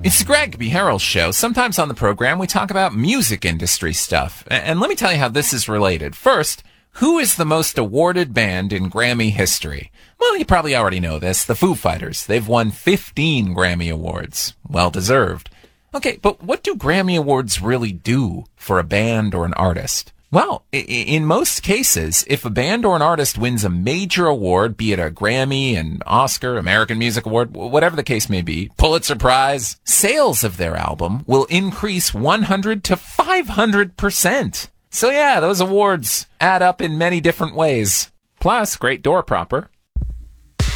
It's the Greg B. Harrell Show. Sometimes on the program, we talk about music industry stuff. And let me tell you how this is related. First, who is the most awarded band in Grammy history? Well, you probably already know this. The Foo Fighters. They've won 15 Grammy Awards. Well deserved. Okay, but what do Grammy Awards really do for a band or an artist? Well, in most cases, if a band or an artist wins a major award, be it a Grammy, an Oscar, American Music Award, whatever the case may be, Pulitzer Prize, sales of their album will increase 100 to 500%. So yeah, those awards add up in many different ways. Plus, great door propper.